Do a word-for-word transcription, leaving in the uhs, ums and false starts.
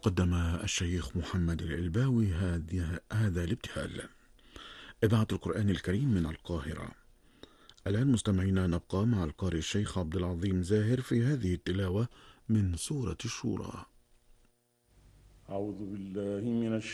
قدم الشيخ محمد العلباوي هذه- هذا الابتهال. إذاعة القرآن الكريم من القاهرة. الآن مستمعينا نبقى مع القارئ الشيخ عبد العظيم زاهر في هذه التلاوة من سورة الشورى. أعوذ بالله من الشيطان